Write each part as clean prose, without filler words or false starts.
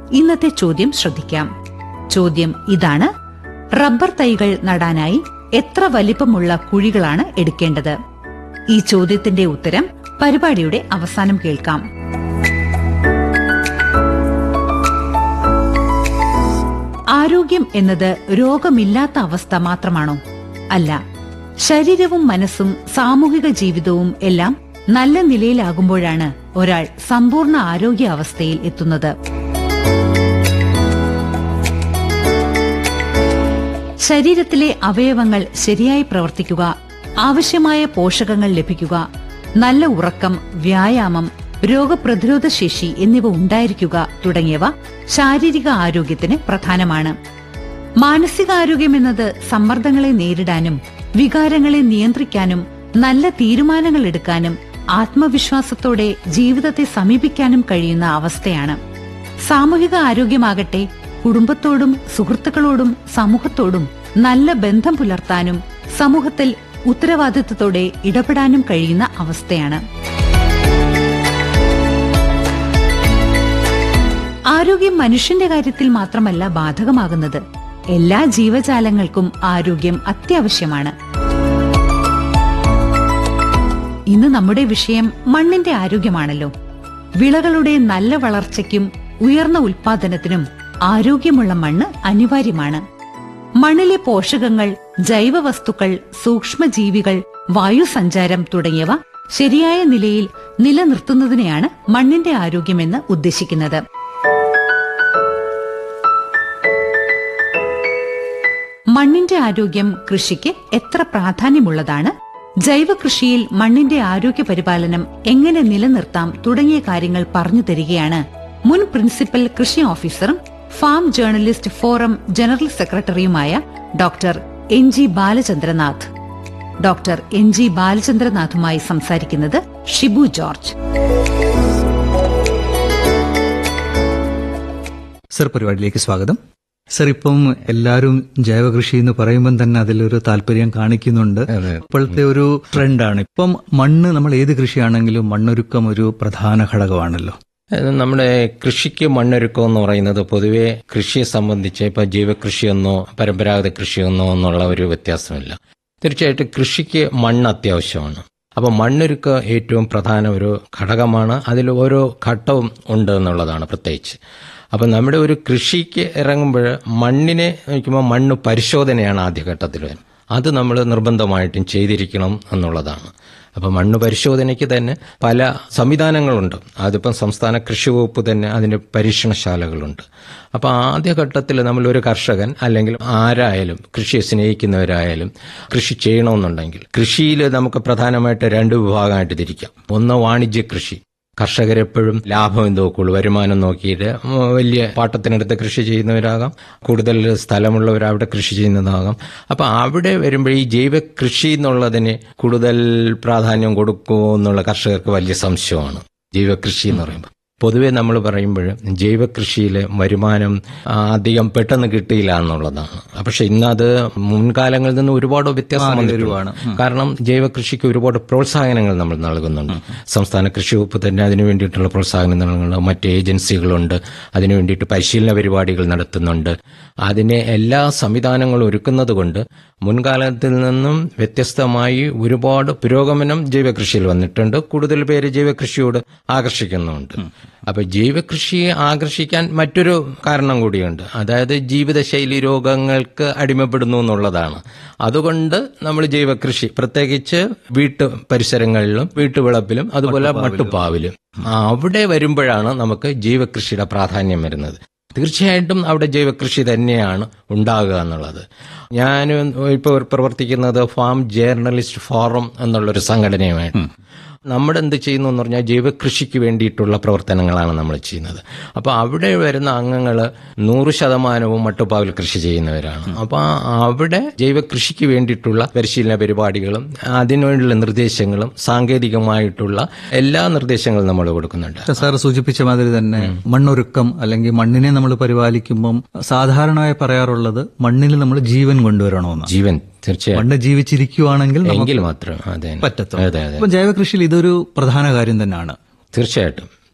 ഇന്നത്തെ ചോദ്യം ശ്രദ്ധിക്കാം. ചോദ്യം ഇതാണ്: റബ്ബർ തൈകൾ നടാനായി എത്ര വലിപ്പമുള്ള കുഴികളാണ് എടുക്കേണ്ടത്? ഈ ചോദ്യത്തിന്റെ ഉത്തരം പരിപാടിയുടെ അവസാനം കേൾക്കാം. ആരോഗ്യം എന്നത് രോഗമില്ലാത്ത അവസ്ഥ മാത്രമാണോ? അല്ല. ശരീരവും മനസ്സും സാമൂഹിക ജീവിതവും എല്ലാം നല്ല നിലയിലാകുമ്പോഴാണ് ഒരാൾ സമ്പൂർണ്ണ ആരോഗ്യാവസ്ഥയിൽ എത്തുന്നത്. ശരീരത്തിലെ അവയവങ്ങൾ ശരിയായി പ്രവർത്തിക്കുക, ആവശ്യമായ പോഷകങ്ങൾ ലഭിക്കുക, നല്ല ഉറക്കം, വ്യായാമം, രോഗപ്രതിരോധ ശേഷി എന്നിവ ഉണ്ടായിരിക്കുക തുടങ്ങിയവ ശാരീരിക ആരോഗ്യത്തിന് പ്രധാനമാണ്. മാനസികാരോഗ്യമെന്നത് സമ്മർദ്ദങ്ങളെ നേരിടാനും വികാരങ്ങളെ നിയന്ത്രിക്കാനും നല്ല തീരുമാനങ്ങൾ എടുക്കാനും ആത്മവിശ്വാസത്തോടെ ജീവിതത്തെ സമീപിക്കാനും കഴിയുന്ന അവസ്ഥയാണ്. സാമൂഹിക ആരോഗ്യമാകട്ടെ കുടുംബത്തോടും സുഹൃത്തുക്കളോടും സമൂഹത്തോടും നല്ല ബന്ധം പുലർത്താനും സമൂഹത്തിൽ ഉത്തരവാദിത്തത്തോടെ ഇടപെടാനും കഴിയുന്ന അവസ്ഥയാണ്. ആരോഗ്യം മനുഷ്യന്റെ കാര്യത്തിൽ മാത്രമല്ല ബാധകമാകുന്നത്. എല്ലാ ജീവജാലങ്ങൾക്കും ആരോഗ്യം അത്യാവശ്യമാണ്. ഇന്ന് നമ്മുടെ വിഷയം മണ്ണിന്റെ ആരോഗ്യമാണല്ലോ. വിളകളുടെ നല്ല വളർച്ചയ്ക്കും ഉയർന്ന ഉൽപാദനത്തിനും ആരോഗ്യമുള്ള മണ്ണ് അനിവാര്യമാണ്. മണ്ണിലെ പോഷകങ്ങൾ, ജൈവവസ്തുക്കൾ, സൂക്ഷ്മജീവികൾ, വായുസഞ്ചാരം തുടങ്ങിയവ ശരിയായ നിലയിൽ നിലനിർത്തുന്നതിനെയാണ് മണ്ണിന്റെ ആരോഗ്യമെന്ന് ഉദ്ദേശിക്കുന്നത്. മണ്ണിന്റെ ആരോഗ്യം കൃഷിക്ക് എത്ര പ്രാധാന്യമുള്ളതാണ്? ജൈവ കൃഷിയിൽ മണ്ണിന്റെ ആരോഗ്യ പരിപാലനം എങ്ങനെ നിലനിർത്താം തുടങ്ങിയ കാര്യങ്ങൾ പറഞ്ഞു തരികയാണ് മുൻ പ്രിൻസിപ്പൽ കൃഷി ഓഫീസറും ഫാം ജേർണലിസ്റ്റ് ഫോറം ജനറൽ സെക്രട്ടറിയുമായ doctor N G Balachandranath. Doctor N G ബാലചന്ദ്രനാഥുമായി സംസാരിക്കുന്നത് ഷിബു ജോർജ്. സർ, പരിപാടിയിലേക്ക് സ്വാഗതം. സർ, ഇപ്പം എല്ലാവരും ജൈവകൃഷി എന്ന് പറയുമ്പം തന്നെ അതിലൊരു താല്പര്യം കാണിക്കുന്നുണ്ട്. ഇപ്പോഴത്തെ ഒരു ട്രെൻഡാണ്. ഇപ്പം മണ്ണ്, നമ്മൾ ഏത് കൃഷിയാണെങ്കിലും മണ്ണൊരുക്കം ഒരു പ്രധാന ഘടകമാണല്ലോ. നമ്മുടെ കൃഷിക്ക് മണ്ണൊരുക്കം എന്ന് പറയുന്നത് പൊതുവെ കൃഷിയെ സംബന്ധിച്ച് ഇപ്പൊ ജൈവകൃഷിയെന്നോ പരമ്പരാഗത കൃഷിയെന്നോ എന്നുള്ള ഒരു വ്യത്യാസമില്ല. തീർച്ചയായിട്ടും കൃഷിക്ക് മണ്ണ് അത്യാവശ്യമാണ്. അപ്പോൾ മണ്ണൊരുക്കം ഏറ്റവും പ്രധാന ഒരു ഘടകമാണ്. അതിൽ ഓരോ ഘട്ടവും ഉണ്ട് എന്നുള്ളതാണ് പ്രത്യേകിച്ച്. അപ്പം നമ്മുടെ ഒരു കൃഷിക്ക് ഇറങ്ങുമ്പോൾ മണ്ണിനെ നോക്കുമ്പോൾ മണ്ണ് പരിശോധനയാണ് ആദ്യഘട്ടത്തിൽ വരുന്നത്. അത് നമ്മൾ നിർബന്ധമായിട്ടും ചെയ്തിരിക്കണം എന്നുള്ളതാണ്. അപ്പം മണ്ണ് പരിശോധനയ്ക്ക് തന്നെ പല സംവിധാനങ്ങളുണ്ട്. അതിപ്പം സംസ്ഥാന കൃഷി വകുപ്പ് തന്നെ അതിൻ്റെ പരീക്ഷണശാലകളുണ്ട്. അപ്പോൾ ആദ്യഘട്ടത്തിൽ നമ്മളൊരു കർഷകൻ അല്ലെങ്കിൽ ആരായാലും കൃഷിയെ സ്നേഹിക്കുന്നവരായാലും കൃഷി ചെയ്യണമെന്നുണ്ടെങ്കിൽ കൃഷിയിൽ നമുക്ക് പ്രധാനമായിട്ട് 2 വിഭാഗമായിട്ട് തിരിക്കാം. ഒന്ന് വാണിജ്യ കൃഷി. കർഷകരെപ്പോഴും ലാഭം നോക്കുള്ളൂ, വരുമാനം നോക്കിയിട്ട് വലിയ പാട്ടത്തിനടുത്ത് കൃഷി ചെയ്യുന്നവരാകാം, കൂടുതൽ സ്ഥലമുള്ളവർ അവിടെ കൃഷി ചെയ്യുന്നതാകാം. അപ്പം അവിടെ വരുമ്പോൾ ഈ ജൈവ കൃഷി എന്നുള്ളതിന് കൂടുതൽ പ്രാധാന്യം കൊടുക്കുമോ എന്നുള്ള കർഷകർക്ക് വലിയ സംശയമാണ്. ജൈവ കൃഷി എന്ന് പറയുമ്പോൾ പൊതുവെ നമ്മൾ പറയുമ്പോൾ ജൈവകൃഷിയിലെ വരുമാനം അധികം പെട്ടെന്ന് കിട്ടിയില്ല എന്നുള്ളതാണ്. പക്ഷെ ഇന്നത് മുൻകാലങ്ങളിൽ നിന്ന് ഒരുപാട് വ്യത്യാസം വന്നിട്ടുള്ളതാണ്. കാരണം ജൈവകൃഷിക്ക് ഒരുപാട് പ്രോത്സാഹനങ്ങൾ നമ്മൾ നൽകുന്നുണ്ട്. സംസ്ഥാന കൃഷി വകുപ്പ് തന്നെ അതിനു വേണ്ടിയിട്ടുള്ള പ്രോത്സാഹനം നൽകുന്നുണ്ട്. മറ്റ് ഏജൻസികളുണ്ട്, അതിനു വേണ്ടിയിട്ട് പരിശീലന പരിപാടികൾ നടത്തുന്നുണ്ട്. അതിനെ എല്ലാ സംവിധാനങ്ങളും ഒരുക്കുന്നത് കൊണ്ട് മുൻകാലത്തിൽ നിന്നും വ്യത്യസ്തമായി ഒരുപാട് പുരോഗമനം ജൈവകൃഷിയിൽ വന്നിട്ടുണ്ട്. കൂടുതൽ പേര് ജൈവകൃഷിയോട് ആകർഷിക്കുന്നുണ്ട്. അപ്പൊ ജൈവകൃഷിയെ ആകർഷിക്കാൻ മറ്റൊരു കാരണം കൂടിയുണ്ട്. അതായത് ജീവിതശൈലി രോഗങ്ങൾക്ക് അടിമപ്പെടുന്നു എന്നുള്ളതാണ്. അതുകൊണ്ട് നമ്മൾ ജൈവകൃഷി പ്രത്യേകിച്ച് വീട്ടു പരിസരങ്ങളിലും വീട്ടുവിളപ്പിലും അതുപോലെ മട്ടുപ്പാവിലും അവിടെ വരുമ്പോഴാണ് നമുക്ക് ജൈവകൃഷിയുടെ പ്രാധാന്യം വരുന്നത്. തീർച്ചയായിട്ടും അവിടെ ജൈവകൃഷി തന്നെയാണ് ഉണ്ടാകുക എന്നുള്ളത്. ഞാൻ ഇപ്പോൾ പ്രവർത്തിക്കുന്നത് ഫാം ജേർണലിസ്റ്റ് ഫോറം എന്നുള്ളൊരു സംഘടനയുമായിട്ട്. നമ്മുടെ എന്ത് ചെയ്യുന്നു എന്ന് പറഞ്ഞാൽ ജൈവകൃഷിക്ക് വേണ്ടിയിട്ടുള്ള പ്രവർത്തനങ്ങളാണ് നമ്മൾ ചെയ്യുന്നത്. അപ്പോൾ അവിടെ വരുന്ന അംഗങ്ങൾ 100% മട്ടുപ്പാവിൽ കൃഷി ചെയ്യുന്നവരാണ്. അപ്പോൾ അവിടെ ജൈവകൃഷിക്ക് വേണ്ടിയിട്ടുള്ള പരിശീലന പരിപാടികളും അതിനുള്ള നിർദ്ദേശങ്ങളും സാങ്കേതികമായിട്ടുള്ള എല്ലാ നിർദ്ദേശങ്ങളും നമ്മൾ കൊടുക്കുന്നുണ്ട്. സാർ സൂചിപ്പിച്ച മാതിരി തന്നെ മണ്ണൊരുക്കം അല്ലെങ്കിൽ മണ്ണിനെ നമ്മൾ പരിപാലിക്കുമ്പം സാധാരണയായി പറയാറുള്ളത് മണ്ണിൽ നമ്മൾ ജീവൻ കൊണ്ടുവരണമെന്ന്. ജീവൻ തീർച്ചയായും മണ്ണ് ജീവിച്ചിരിക്കുവാണെങ്കിൽ എങ്കിൽ മാത്രം പറ്റത്തുള്ളൂ. അപ്പം ജൈവകൃഷിയിൽ ഇതൊരു പ്രധാന കാര്യം തന്നെയാണ്. തീർച്ചയായിട്ടും.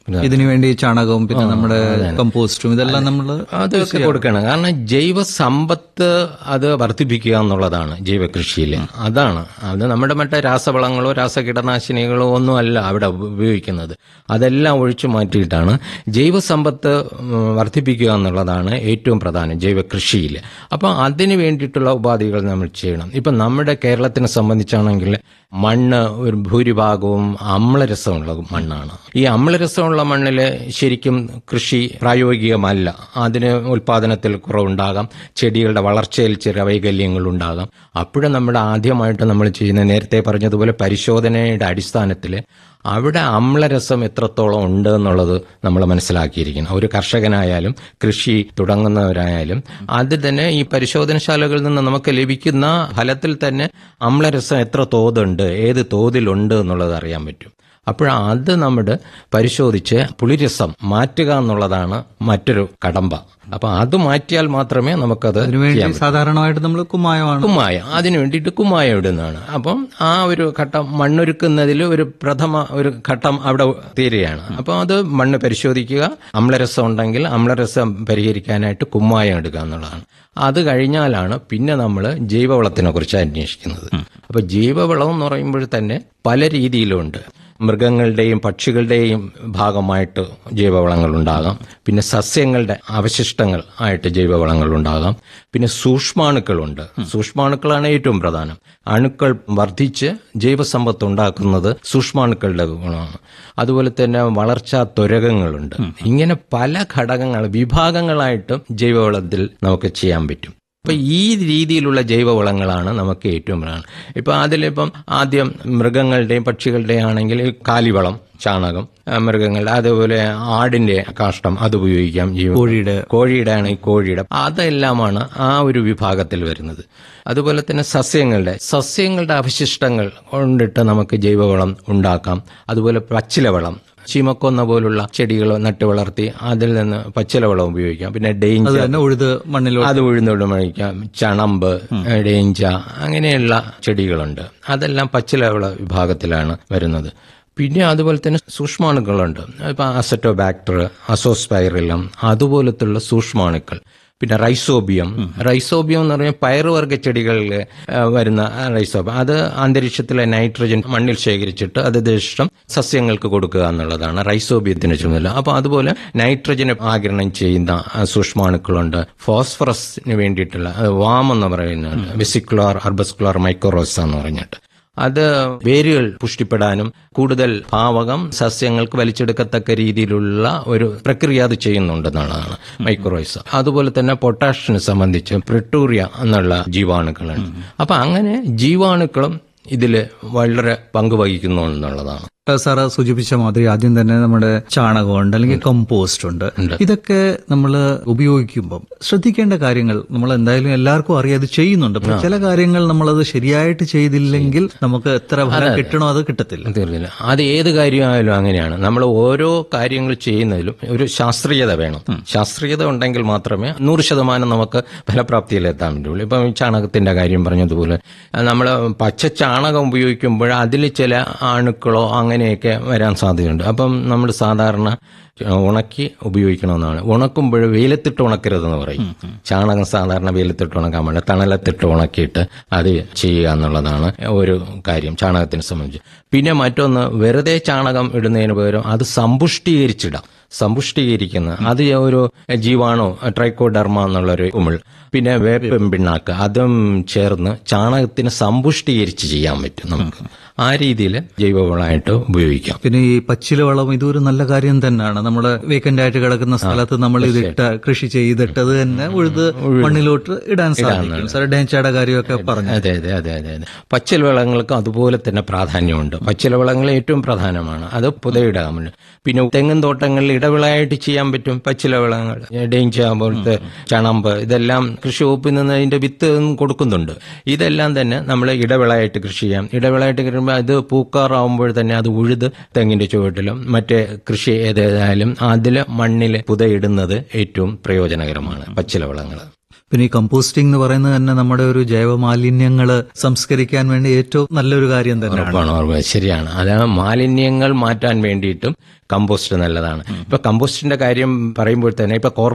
ഇതിനുവേണ്ടി ചാണകവും പിന്നെ നമ്മുടെ കമ്പോസ്റ്റും ഇതെല്ലാം നമ്മൾ അതൊക്കെ കൊടുക്കണം. കാരണം ജൈവ സമ്പത്ത് അത് വർദ്ധിപ്പിക്കുക എന്നുള്ളതാണ് ജൈവകൃഷിയിൽ. അതാണ് അത് നമ്മുടെ മറ്റേ രാസവളങ്ങളോ രാസകീടനാശിനികളോ ഒന്നും അല്ല അവിടെ ഉപയോഗിക്കുന്നത്. അതെല്ലാം ഒഴിച്ചു മാറ്റിയിട്ടാണ് ജൈവസമ്പത്ത് വർദ്ധിപ്പിക്കുക എന്നുള്ളതാണ് ഏറ്റവും പ്രധാനം ജൈവകൃഷിയിൽ. അപ്പം അതിന് വേണ്ടിയിട്ടുള്ള ഉപാധികൾ നമ്മൾ ചെയ്യണം. ഇപ്പം നമ്മുടെ കേരളത്തിനെ സംബന്ധിച്ചാണെങ്കിൽ മണ്ണ് ഒരു ഭൂരിഭാഗവും അമ്ലരസമുള്ള മണ്ണാണ്. ഈ അമ്ലരസമുള്ള മണ്ണിൽ ശരിക്കും കൃഷി പ്രായോഗികമല്ല. അതിന് ഉൽപാദനത്തിൽ കുറവുണ്ടാകാം, ചെടികളുടെ വളർച്ചയിൽ ചെറിയ വൈകല്യങ്ങൾ ഉണ്ടാകാം. അപ്പോഴും നമ്മുടെ ആദ്യമായിട്ട് നമ്മൾ ചെയ്യുന്ന, നേരത്തെ പറഞ്ഞതുപോലെ പരിശോധനയുടെ അടിസ്ഥാനത്തിൽ അവിടെ അമ്ലരസം എത്രത്തോളം ഉണ്ട് എന്നുള്ളത് നമ്മൾ മനസ്സിലാക്കിയിരിക്കണം. ഒരു കർഷകനായാലും കൃഷി തുടങ്ങുന്നവരായാലും അത് തന്നെ ഈ പരിശോധനശാലകളിൽ നിന്ന് നമുക്ക് ലഭിക്കുന്ന ഫലത്തിൽ തന്നെ അമ്ലരസം എത്ര തോതുണ്ട്, ഏത് തോതിലുണ്ട് എന്നുള്ളത് അറിയാൻ പറ്റും. അത് നമ്മുടെ പരിശോധിച്ച് പുളിരസം മാറ്റുക എന്നുള്ളതാണ് മറ്റൊരു കടമ്പ. അപ്പൊ അത് മാറ്റിയാൽ മാത്രമേ നമുക്കത് സാധാരണമായിട്ട് നമ്മൾ കുമ്മായ അതിനു വേണ്ടിയിട്ട് കുമ്മായം ഇടുന്നതാണ്. അപ്പം ആ ഒരു ഘട്ടം മണ്ണൊരുക്കുന്നതിൽ ഒരു പ്രഥമ ഒരു ഘട്ടം അവിടെ തീരുകയാണ്. അപ്പം അത് മണ്ണ് പരിശോധിക്കുക, അമ്ലരസം ഉണ്ടെങ്കിൽ അമ്ലരസം പരിഹരിക്കാനായിട്ട് കുമ്മായം ഇടുക എന്നുള്ളതാണ്. അത് കഴിഞ്ഞാലാണ് പിന്നെ നമ്മൾ ജൈവവളത്തിനെ കുറിച്ച് അന്വേഷിക്കുന്നത്. അപ്പൊ ജൈവവളം എന്ന് പറയുമ്പോൾ തന്നെ പല രീതിയിലുണ്ട്. മൃഗങ്ങളുടെയും പക്ഷികളുടെയും ഭാഗമായിട്ട് ജൈവവളങ്ങൾ ഉണ്ടാകാം. പിന്നെ സസ്യങ്ങളുടെ അവശിഷ്ടങ്ങൾ ആയിട്ട് ജൈവവളങ്ങൾ ഉണ്ടാകാം. പിന്നെ സൂക്ഷ്മാണുക്കളുണ്ട്. സൂക്ഷ്മാണുക്കളാണ് ഏറ്റവും പ്രധാനം. അണുക്കൾ വർദ്ധിച്ച് ജൈവസമ്പത്ത് ഉണ്ടാക്കുന്നത് സൂക്ഷ്മാണുക്കളുടെ ഗുണമാണ്. അതുപോലെ തന്നെ വളർച്ചാ ത്വരകങ്ങളുണ്ട്. ഇങ്ങനെ പല ഘടകങ്ങൾ വിഭാഗങ്ങളായിട്ടും ജൈവവളത്തിൽ നമുക്ക് ചെയ്യാൻ പറ്റും. അപ്പൊ ഈ രീതിയിലുള്ള ജൈവവളങ്ങളാണ് നമുക്ക് ഏറ്റവും പ്രധാനം. ഇപ്പൊ അതിലിപ്പം ആദ്യം മൃഗങ്ങളുടെയും പക്ഷികളുടെയും ആണെങ്കിൽ കാലിവളം, ചാണകം, മൃഗങ്ങളുടെ, അതുപോലെ ആടിന്റെ കാഷ്ടം അത് ഉപയോഗിക്കാം. കോഴിയുടെ ആണെങ്കിൽ കോഴിയുടെ, അതെല്ലാമാണ് ആ ഒരു വിഭാഗത്തിൽ വരുന്നത്. അതുപോലെ തന്നെ സസ്യങ്ങളുടെ അവശിഷ്ടങ്ങൾ കൊണ്ടിട്ട് നമുക്ക് ജൈവവളം ഉണ്ടാക്കാം. അതുപോലെ പച്ചിലവളം, ചീമക്കൊന്ന പോലുള്ള ചെടികൾ നട്ടു വളർത്തി അതിൽ നിന്ന് പച്ചിലവളം ഉപയോഗിക്കാം. പിന്നെ ഡേഞ്ച, അത് ഉഴുന്നൊഴിക്കാം. ചണമ്പ്, ഡേഞ്ച, അങ്ങനെയുള്ള ചെടികളുണ്ട്. അതെല്ലാം പച്ചിലവള വിഭാഗത്തിലാണ് വരുന്നത്. പിന്നെ അതുപോലെ തന്നെ സൂക്ഷ്മാണുക്കളുണ്ട്. ഇപ്പം അസറ്റോബാക്ടർ, അസോസ്പൈറിലം, അതുപോലത്തുള്ള സൂക്ഷ്മാണുക്കൾ. പിന്നെ റൈസോബിയം എന്ന് പറഞ്ഞാൽ പയറുവർഗ്ഗ ചെടികളിൽ വരുന്ന റൈസോബിയം. അത് അന്തരീക്ഷത്തിലെ നൈട്രജൻ മണ്ണിൽ ശേഖരിച്ചിട്ട് അത് ദശം സസ്യങ്ങൾക്ക് കൊടുക്കുക എന്നുള്ളതാണ് റൈസോബിയത്തിന് ചുമതല. അപ്പൊ അതുപോലെ നൈട്രജനെ ആഗിരണം ചെയ്യുന്ന സൂക്ഷ്മാണുക്കളുണ്ട്. ഫോസ്ഫറസിന് വേണ്ടിയിട്ടുള്ള വാം എന്ന് പറയുന്നുണ്ട്, വെസിക്കുലാർ അർബസ്കുലാർ മൈക്രോറോസ എന്ന് പറഞ്ഞിട്ട്. അത് വേരുകൾ പുഷ്ടിപ്പെടാനും കൂടുതൽ പാവകം സസ്യങ്ങൾക്ക് വലിച്ചെടുക്കത്തക്ക രീതിയിലുള്ള ഒരു പ്രക്രിയ അത് ചെയ്യുന്നുണ്ടെന്നുള്ളതാണ് മൈക്രോറൈസ. അതുപോലെ തന്നെ പൊട്ടാഷിനെ സംബന്ധിച്ച് പ്രിട്ടൂറിയ എന്നുള്ള ജീവാണുക്കളുണ്ട്. അപ്പൊ അങ്ങനെ ജീവാണുക്കളും ഇതിൽ വളരെ പങ്കുവഹിക്കുന്നു എന്നുള്ളതാണ്. സാറ് സൂചിപ്പിച്ച മാതിരി ആദ്യം തന്നെ നമ്മുടെ ചാണകമുണ്ട്, അല്ലെങ്കിൽ കമ്പോസ്റ്റ് ഉണ്ട്. ഇതൊക്കെ നമ്മൾ ഉപയോഗിക്കുമ്പോൾ ശ്രദ്ധിക്കേണ്ട കാര്യങ്ങൾ നമ്മൾ എന്തായാലും എല്ലാവർക്കും അറിയാം, അത് ചെയ്യുന്നുണ്ട്. ചില കാര്യങ്ങൾ നമ്മളത് ശരിയായിട്ട് ചെയ്തില്ലെങ്കിൽ നമുക്ക് എത്ര ഫലം കിട്ടണോ അത് കിട്ടത്തില്ല. അത് ഏത് കാര്യമായാലും അങ്ങനെയാണ്. നമ്മൾ ഓരോ കാര്യങ്ങൾ ചെയ്യുന്നതിലും ഒരു ശാസ്ത്രീയത വേണം. ശാസ്ത്രീയത ഉണ്ടെങ്കിൽ മാത്രമേ 100% നമുക്ക് ഫലപ്രാപ്തിയിലെത്താൻ പറ്റുള്ളൂ. ഇപ്പം ചാണകത്തിന്റെ കാര്യം പറഞ്ഞതുപോലെ നമ്മൾ പച്ച ചാണകം ഉപയോഗിക്കുമ്പോൾ അതിൽ ചില അണുക്കളോ അങ്ങനെയൊക്കെ വരാൻ സാധ്യതയുണ്ട്. അപ്പം നമ്മൾ സാധാരണ ഉണക്കി ഉപയോഗിക്കണമെന്നാണ്. ഉണക്കുമ്പോൾ വെയിലത്തിട്ട് ഉണക്കരുതെന്ന് പറയും. ചാണകം സാധാരണ വെയിലത്തിട്ട് ഉണക്കാൻ പാടില്ല, തണലത്തിട്ട് ഉണക്കിയിട്ട് അത് ചെയ്യുക എന്നുള്ളതാണ് ഒരു കാര്യം ചാണകത്തിനെ സംബന്ധിച്ച്. പിന്നെ മറ്റൊന്ന്, വെറുതെ ചാണകം ഇടുന്നതിന് പകരം അത് സമ്പുഷ്ടീകരിക്കുന്ന അത് ഒരു ജീവാണു ട്രൈക്കോഡർമ എന്നുള്ളൊരു കുമിൾ, പിന്നെ വേപ്പിൻ പിണ്ണാക്ക്, അതും ചേർന്ന് ചാണകത്തിന് സമ്പുഷ്ടീകരിച്ച് ചെയ്യാൻ പറ്റും നമുക്ക്. ആ രീതിയിൽ ജൈവവളമായിട്ട് ഉപയോഗിക്കാം. പിന്നെ ഈ പച്ചില വളം ഇതൊരു നല്ല കാര്യം തന്നെയാണ്. നമ്മുടെ വേക്കന്റ് ആയിട്ട് കിടക്കുന്ന സ്ഥലത്ത് നമ്മൾ കൃഷി ചെയ്തിട്ടത് തന്നെ ഉഴുത് മണ്ണിലോട്ട് ഇടാൻ സാധിക്കും. സാർ ഡേഞ്ചയുടെ കാര്യമൊക്കെ പറഞ്ഞു. അതെ. പച്ചില വളങ്ങൾക്ക് അതുപോലെ തന്നെ പ്രാധാന്യമുണ്ട്. പച്ചില വളങ്ങൾ ഏറ്റവും പ്രധാനമാണ്. അത് പുതയിടാൻ. പിന്നെ തെങ്ങിൻ തോട്ടങ്ങളിൽ ഇടവിളയായിട്ട് ചെയ്യാൻ പറ്റും പച്ചില വളങ്ങൾ. ഡേഞ്ച പോലത്തെ ചണമ്പ്, ഇതെല്ലാം കൃഷി വകുപ്പിൽ നിന്ന് അതിന്റെ വിത്ത് കൊടുക്കുന്നുണ്ട്. ഇതെല്ലാം തന്നെ നമ്മൾ ഇടവിളയായിട്ട് കൃഷി ചെയ്യാം. ഇടവിളയായിട്ട് ഇത് പൂക്കാറാവുമ്പോൾ തന്നെ അത് ഉഴുത് തെങ്ങിന്റെ ചുവട്ടിലും മറ്റേ കൃഷി ഏതായാലും അതിൽ മണ്ണിൽ പുതയിടുന്നത് ഏറ്റവും പ്രയോജനകരമാണ് പച്ചില വളങ്ങൾ. പിന്നെ ഈ കമ്പോസ്റ്റിംഗ് എന്ന് പറയുന്നത് തന്നെ നമ്മുടെ ഒരു ജൈവ മാലിന്യങ്ങൾ സംസ്കരിക്കാൻ വേണ്ടി ഏറ്റവും നല്ലൊരു കാര്യം തന്നെയാണ്. ശരിയാണ്. അത് മാലിന്യങ്ങൾ മാറ്റാൻ വേണ്ടിയിട്ടും കമ്പോസ്റ്റ് നല്ലതാണ്. ഇപ്പൊ കമ്പോസ്റ്റിന്റെ കാര്യം പറയുമ്പോൾ തന്നെ ഇപ്പൊ